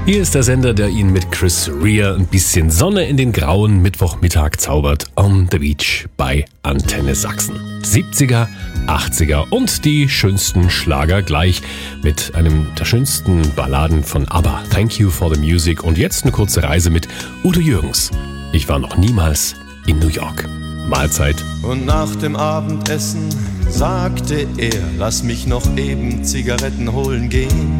Hier ist der Sender, der Ihnen mit Chris Rea ein bisschen Sonne in den grauen Mittwochmittag zaubert. On the Beach bei Antenne Sachsen. 70er, 80er und die schönsten Schlager gleich mit einem der schönsten Balladen von ABBA. Thank You for the Music. Und jetzt eine kurze Reise mit Udo Jürgens. Ich war noch niemals in New York. Mahlzeit. Und nach dem Abendessen sagte er, lass mich noch eben Zigaretten holen gehen.